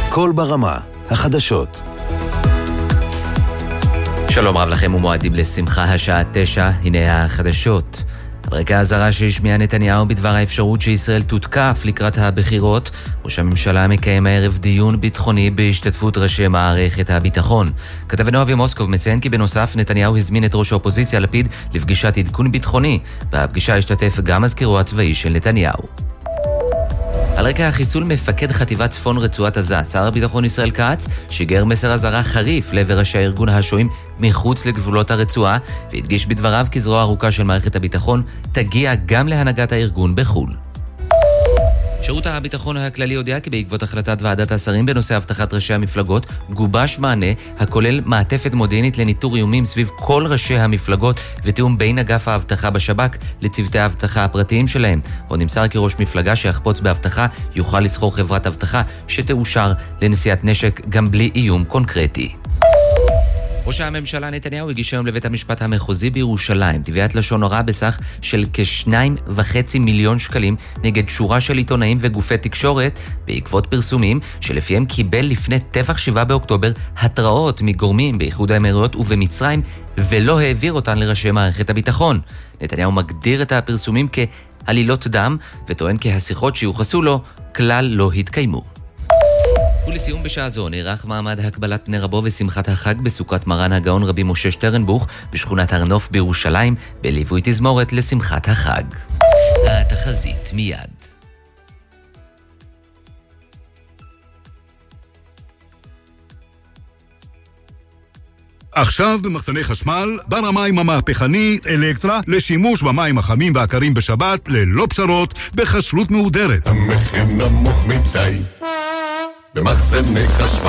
קול ברמה, החדשות. שלום רב לכם ומועדים לשמחה השעה 9, הנה החדשות. על רקע האזהרה שהשמיע נתניהו בדבר האפשרות שישראל תותקף לקראת הבחירות, ראש הממשלה מקיים הערב דיון ביטחוני בהשתתפות ראשי מערכת הביטחון. כתבנו אבי מוסקוב מציין כי בנוסף נתניהו הזמין את ראש האופוזיציה לפיד לפגישת עדכון ביטחוני, והפגישה השתתף גם מזכירו הצבאי של נתניהו. על רקע החיסול מפקד חטיבת צפון רצועת עזה, שר הביטחון ישראל כץ שיגר מסר אזהרה חריף לעבר ראשי הארגון השוהים מחוץ לגבולות הרצועה, והדגיש בדבריו כי זרוע ארוכה של מערכת הביטחון תגיע גם להנהגת הארגון בחו"ל. שירות הביטחון הכללי הודיע כי בעקבות החלטת ועדת השרים בנושא הבטחת ראשי המפלגות גובש מענה הכולל מעטפת מודיעינית לניטור איומים סביב כל ראשי המפלגות ותיאום בין אגף האבטחה בשב"כ לצוותי האבטחה הפרטיים שלהם. עוד נמסר כי ראש מפלגה שיחפוץ באבטחה יוכל לסחור חברת אבטחה שתאושר לנשיאת נשק גם בלי איום קונקרטי. ראש הממשלה נתניהו הגיש היום לבית המשפט המחוזי בירושלים תביעת לשון הרע בסך של כ2.5 מיליון שקלים נגד שורה של עיתונאים וגופי תקשורת בעקבות פרסומים שלפיהם קיבל לפני טבח 7 באוקטובר התראות מגורמים באיחוד האמירויות ובמצרים ולא העביר אותן לראשי מערכת הביטחון. נתניהו מגדיר את הפרסומים כעלילות דם וטוען כי השיחות שיוחסו לו כלל לא התקיימו. ולסיום בשעה זו נערך מעמד הקבלת נר הבו ושמחת החג בסוכת מרן הגאון רבי משה שטרנבוך בשכונת הר נוף בירושלים בליווי תזמורת לשמחת החג. התחזית מיד. עכשיו במחסני חשמל, בר המים המהפכנית אלקטרה לשימוש במים החמים והקרים בשבת ללא פשרות בחשלות מהודרת. המחיר נמוך מדי במחסני חשמל